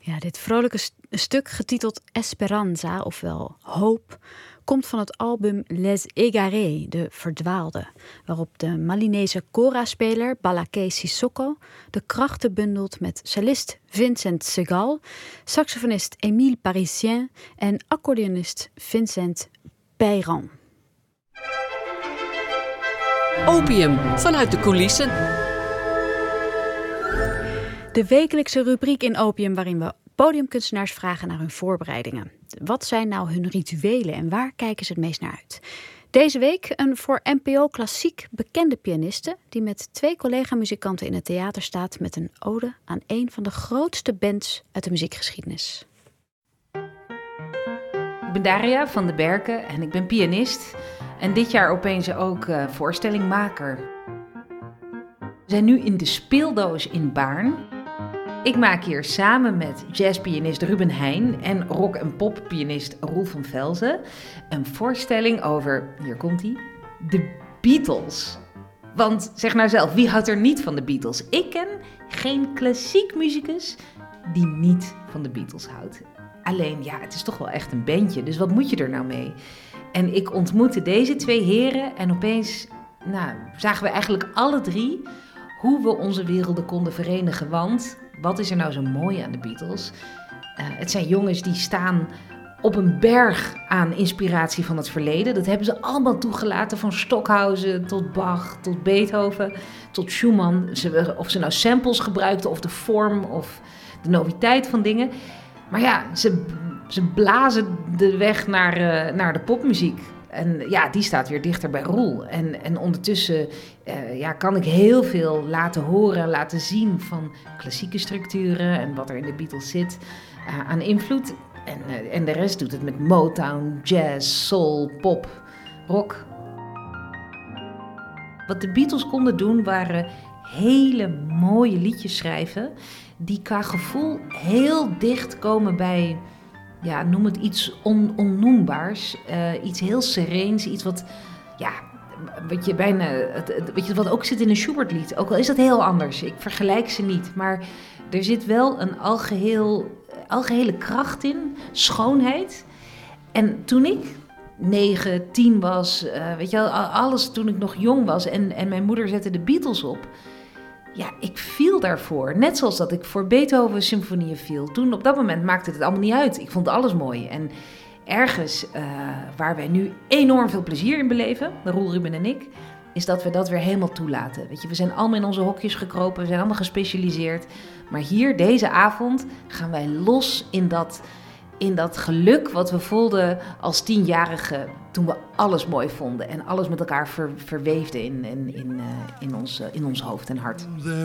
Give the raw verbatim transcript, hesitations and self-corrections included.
Ja, dit vrolijke st- stuk, getiteld Esperanza, ofwel Hoop, komt van het album Les Égarés, de Verdwaalden, waarop de Malinese kora-speler Balaké Sissoko de krachten bundelt met cellist Vincent Segal, saxofonist Émile Parisien en accordeonist Vincent Peyrand. Opium vanuit de coulissen. De wekelijkse rubriek in Opium waarin we podiumkunstenaars vragen naar hun voorbereidingen. Wat zijn nou hun rituelen en waar kijken ze het meest naar uit? Deze week een voor N P O Klassiek bekende pianiste die met twee collega-muzikanten in het theater staat met een ode aan een van de grootste bands uit de muziekgeschiedenis. Ik ben Daria van de Berken en ik ben pianist en dit jaar opeens ook uh, voorstellingmaker. We zijn nu in de Speeldoos in Baarn. Ik maak hier samen met jazzpianist Ruben Heijn en rock- en poppianist Roel van Velzen een voorstelling over, hier komt ie, de Beatles. Want zeg nou zelf, wie houdt er niet van de Beatles? Ik ken geen klassiek muzikus die niet van de Beatles houdt. Alleen, ja, het is toch wel echt een bandje, dus wat moet je er nou mee? En ik ontmoette deze twee heren en opeens nou, zagen we eigenlijk alle drie hoe we onze werelden konden verenigen. Want wat is er nou zo mooi aan de Beatles? Uh, het zijn jongens die staan op een berg aan inspiratie van het verleden. Dat hebben ze allemaal toegelaten, van Stockhausen tot Bach, tot Beethoven, tot Schumann. Ze, of ze nou samples gebruikten of de vorm of de noviteit van dingen. Maar ja, ze, ze blazen de weg naar, uh, naar de popmuziek. En ja, die staat weer dichter bij Roel. En, en ondertussen uh, ja, kan ik heel veel laten horen en laten zien van klassieke structuren en wat er in de Beatles zit uh, aan invloed. En, uh, en de rest doet het met Motown, jazz, soul, pop, rock. Wat de Beatles konden doen waren hele mooie liedjes schrijven die qua gevoel heel dicht komen bij, ja, noem het iets on, onnoembaars, uh, iets heel sereens, iets wat, ja, wat je bijna, het, het, weet je, wat ook zit in een Schubert-lied. Ook al is dat heel anders, ik vergelijk ze niet, maar er zit wel een algeheel, algehele kracht in, schoonheid. En toen ik negen, tien was, uh, weet je wel, alles toen ik nog jong was en, en mijn moeder zette de Beatles op. Ja, ik viel daarvoor. Net zoals dat ik voor Beethoven symfonieën viel. Toen, op dat moment, maakte het allemaal niet uit. Ik vond alles mooi. En ergens uh, waar wij nu enorm veel plezier in beleven, Roel, Ruben en ik, is dat we dat weer helemaal toelaten. Weet je, we zijn allemaal in onze hokjes gekropen. We zijn allemaal gespecialiseerd. Maar hier, deze avond, gaan wij los in dat, in dat geluk wat we voelden als tienjarigen toen we alles mooi vonden en alles met elkaar ver, verweefden in, in, in, uh, in, ons, uh, in ons hoofd en hart.